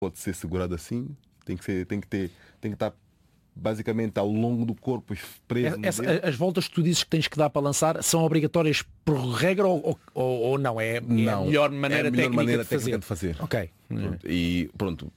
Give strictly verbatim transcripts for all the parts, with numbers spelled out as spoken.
pode ser segurado assim, tem que ser, tem que ter, tem que estar basicamente ao longo do corpo preso. Essa, as voltas que tu dizes que tens que dar para lançar são obrigatórias por regra ou, ou, ou não? É, é não, a melhor maneira, é a melhor técnica, maneira de fazer. técnica de fazer. Ok. Pronto. E pronto.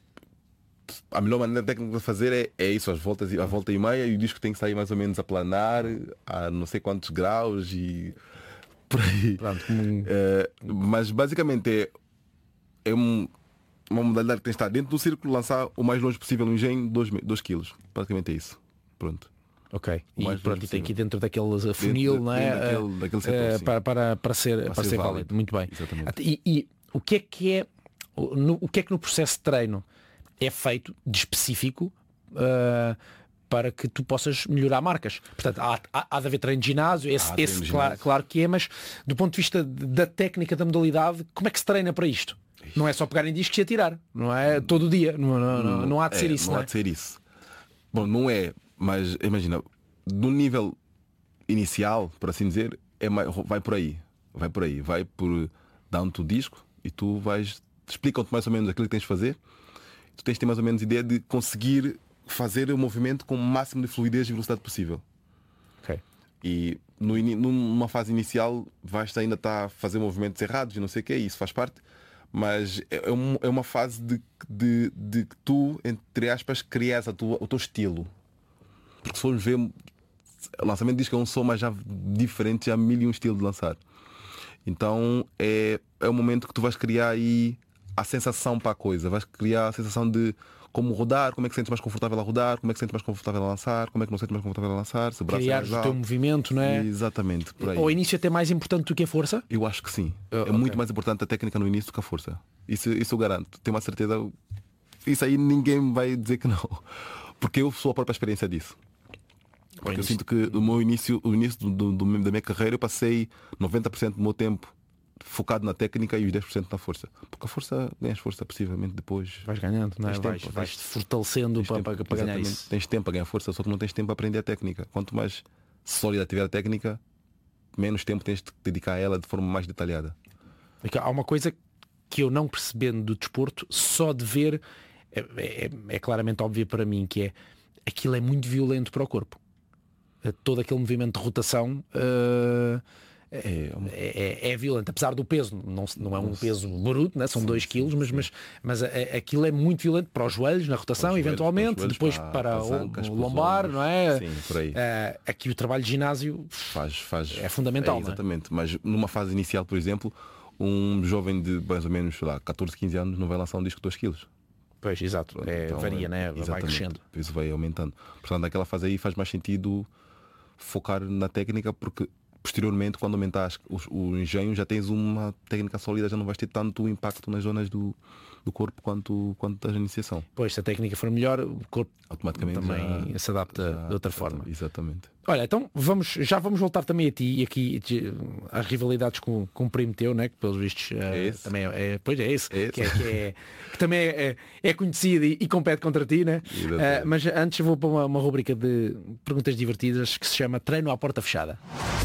A melhor maneira técnica de fazer é, é isso, as voltas, a volta e meia, e o disco tem que sair mais ou menos a planar a não sei quantos graus e por aí. Pronto, como... é, mas basicamente é, é um, uma modalidade que tem que estar dentro do círculo, lançar o mais longe possível um engenho, dois quilos. Basicamente é isso. Pronto. Ok. E pronto, e tem que ir dentro daquele funil, dentro, não é? Daquele, daquele setor, uh, para, para, para ser, para, para ser, ser válido. válido. Muito bem. E, e o que é que é no, o que é que no processo de treino é feito de específico uh, para que tu possas melhorar marcas? Portanto, há, há, há de haver treino de ginásio, esse, esse treino de claro, ginásio. claro que é, mas do ponto de vista da técnica, da modalidade, como é que se treina para isto? Não é só pegar em discos e atirar, não é todo dia, não, não, não, não há de ser é, isso. Não, não há é? de ser isso. Bom, não é, mas imagina, do nível inicial, por assim dizer, é, vai por aí. Vai por aí. Vai por dar-te o disco e tu vais, explicam-te mais ou menos aquilo que tens de fazer. Tu tens de ter mais ou menos ideia de conseguir fazer o movimento com o máximo de fluidez e velocidade possível. Okay. E no, numa fase inicial vais ainda estar a fazer movimentos errados e não sei o que, isso faz parte. Mas é, um, é uma fase de, de, de que tu, entre aspas, crias a tua, o teu estilo. Porque se formos ver, o lançamento diz que é um som, mas já diferente, já há mil e um estilos de lançar. Então é, é o momento que tu vais criar aí a sensação para a coisa. Vais criar a sensação de como rodar, como é que sentes mais confortável a rodar, como é que sentes mais confortável a lançar, como é que não sentes mais confortável a lançar, se o braço criar o teu movimento, não é? Exatamente, por aí. Ao início é até mais importante do que a força? Eu acho que sim. Oh, é okay. muito mais importante a técnica no início do que a força. Isso, isso eu garanto. Tenho uma certeza. Isso aí ninguém vai dizer que não. Porque eu sou a própria experiência disso. Porque eu sinto que no meu início, o início do, do, da minha carreira eu passei noventa por cento do meu tempo focado na técnica e os dez por cento na força. Porque a força, ganhas força possivelmente depois. Vais ganhando, não é? Tempo, vais, vais te fortalecendo para, tempo, para, para ganhar isso. Tens tempo para ganhar força, só que não tens tempo para aprender a técnica. Quanto mais sólida tiver a técnica, menos tempo tens de dedicar a ela de forma mais detalhada. Há uma coisa que eu não percebendo do desporto, só de ver, é, é, é claramente óbvio para mim, que é aquilo é muito violento para o corpo. Todo aquele movimento de rotação uh, é, é, é violento, apesar do peso, não, não é um peso bruto, né? São dois quilos, mas, mas, mas é, aquilo é muito violento para os joelhos na rotação, joelhos, eventualmente, joelhos, depois para, para, para o, ancas, o lombar, não é? Sim, por aí. Uh, aqui o trabalho de ginásio faz, faz, é fundamental. É, exatamente, não é? Mas numa fase inicial, por exemplo, um jovem de mais ou menos, sei lá, catorze, quinze anos não vai lançar um disco de dois quilos. Pois, exato, é, então, varia, né? Vai crescendo. Isso vai aumentando. Portanto, naquela fase aí faz mais sentido focar na técnica, porque posteriormente, quando aumentares o, o engenho, já tens uma técnica sólida, já não vais ter tanto impacto nas zonas do, do corpo quanto, quanto da iniciação. Pois, se a técnica for melhor, o corpo automaticamente também já, se adapta já, de outra forma. Exatamente. Olha, então vamos, já vamos voltar também a ti e aqui às rivalidades com, com o primo teu, né? Que pelos vistos é uh, também é, pois é esse, é que, é, que, é, que também é, é conhecido e, e compete contra ti, né? Uh, mas antes vou para uma, uma rubrica de perguntas divertidas que se chama Treino à Porta Fechada.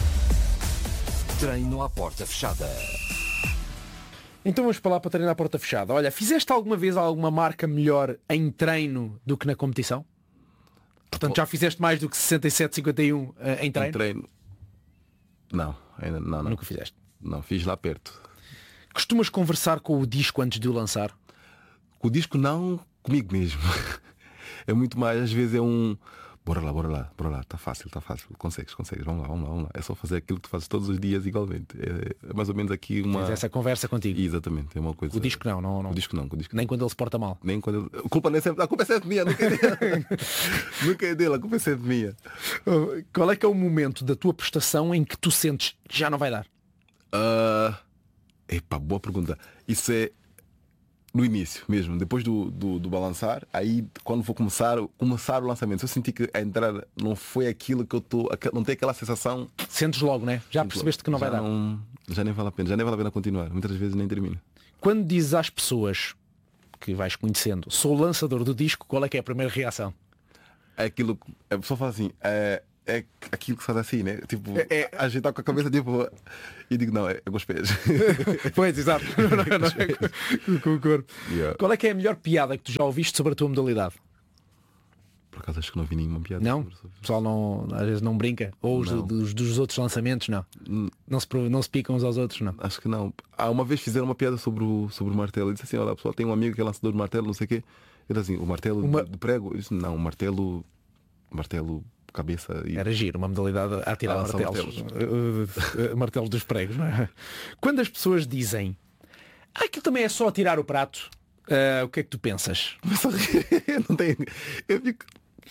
Treino à Porta Fechada. Então vamos para lá para treinar à porta fechada. Olha, fizeste alguma vez alguma marca melhor em treino do que na competição? Portanto, já fizeste mais do que sessenta e sete, cinquenta e um uh, em treino? Em treino? Não, ainda não, não. Nunca fizeste? Não, fiz lá perto. Costumas conversar com o disco antes de o lançar? Com o disco não, comigo mesmo. É muito mais, às vezes é um... Bora lá, bora lá, bora lá, tá fácil, tá fácil, consegues, consegues, vamos lá, vamos lá, vamos lá. É só fazer aquilo que tu fazes todos os dias igualmente. É, é mais ou menos aqui uma... Tens essa conversa contigo? Exatamente, é uma coisa... O disco não, não, não. O disco não, o disco nem quando ele se porta mal? Nem quando ele... A culpa, nem sempre... a culpa é sempre minha, nunca é dele. Nunca é dele, a culpa é sempre minha. Qual é que é o momento da tua prestação em que tu sentes que já não vai dar? Uh... Epa, boa pergunta. Isso é no início mesmo, depois do, do, do balançar, aí quando vou começar, começar o lançamento, se eu senti que a entrada não foi aquilo que eu estou, não tem aquela sensação. Sentes logo, né? Já percebeste que não vai dar. Não, já nem vale a pena, já nem vale a pena continuar. Muitas vezes nem termino. Quando dizes às pessoas que vais conhecendo, sou o lançador do disco, qual é que é a primeira reação? É aquilo que a pessoa fala assim, é, é aquilo que se faz assim, né? Tipo, É- é- ajeitar com a cabeça, tipo. E digo, não, é, é com os pés. Pois, exato. Não, não, não é com, com o corpo. Yeah. Qual é que é a melhor piada que tu já ouviste sobre a tua modalidade? Por acaso acho que não vi nenhuma piada. Não? sobre- O pessoal não, às vezes não brinca? Ou os Não. dos, dos outros lançamentos, não? Hum, Não se, prov- não se picam uns aos outros, não? Acho que não. Ah, uma vez fizeram uma piada sobre o, sobre o martelo. Eu disse assim, olha pessoal, tem um amigo que é lançador de martelo, não sei o quê. Ele disse assim, o martelo Uma- de prego? Eu disse, não, o martelo. Martelo cabeça e. Era giro, uma modalidade a tirar Ah, são martelos. Uh, uh, martelos dos pregos, não é? Quando as pessoas dizem ah, aquilo também é só tirar o prato, uh, o que é que tu pensas? Começo a rir. Eu não tenho. Eu fico.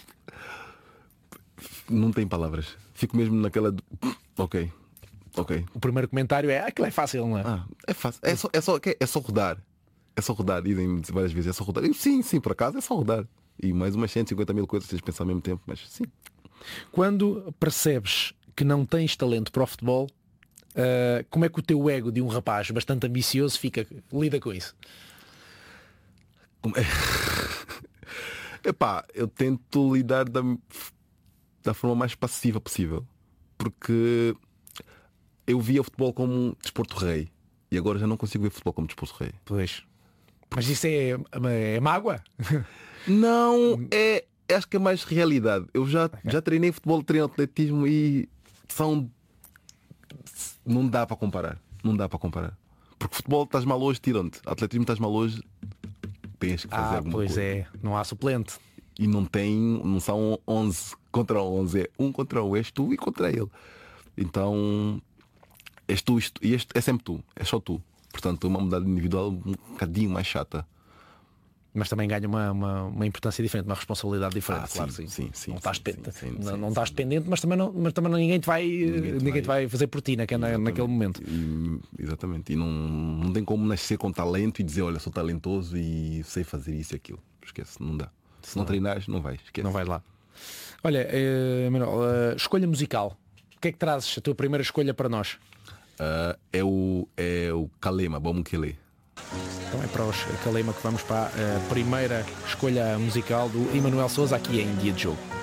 Não tem palavras. Fico mesmo naquela. de- Ok. Ok. O primeiro comentário é ah, aquilo é fácil, não é? Ah, é fácil. É só, é só, é só rodar. É só rodar. Dizem várias vezes, é só rodar. Eu, sim, sim, por acaso é só rodar. E mais umas cento e cinquenta mil coisas que tens de pensar ao mesmo tempo, mas sim. Quando percebes que não tens talento para o futebol, uh, como é que o teu ego de um rapaz bastante ambicioso fica, lida com isso? Como é? Epá, eu tento lidar da, da forma mais passiva possível. Porque eu via o futebol como um desporto rei. E agora já não consigo ver futebol como desporto rei. Pois. Mas isso é, é mágoa? Não, é. Acho que é mais realidade. Eu já, já treinei futebol, treino atletismo e são. Não dá para comparar. Não dá para comparar. Porque futebol estás mal hoje, tiram-te. Atletismo estás mal hoje, tens que fazer Ah, alguma pois coisa. é, não há suplente. E não tem, não são onze contra onze, é um contra um, és tu e contra ele. Então és tu isto- e este é sempre tu, é só tu. Portanto, uma modalidade individual um bocadinho mais chata. Mas também ganha uma, uma, uma importância diferente, uma responsabilidade diferente, Ah, claro. sim, Sim, sim, sim, não estás, sim, dependente, sim, sim, não, sim, não estás sim. dependente, mas também, não, mas também não- ninguém te vai, ninguém, te te vai fazer por ti naquele, naquele momento. E, exatamente. E não, não tem como nascer com talento e dizer, olha, sou talentoso e sei fazer isso e aquilo. Esquece, não dá. Se não treinares, não vais. Esquece. Não vais lá. Olha, eh, Manuel, eh, escolha musical. O que é que trazes a tua primeira escolha para nós? Ah, é o é o Kalema, Bom Mukele. Então é para os Calema que vamos para a primeira escolha musical do Emanuel Sousa aqui em Dia de Jogo.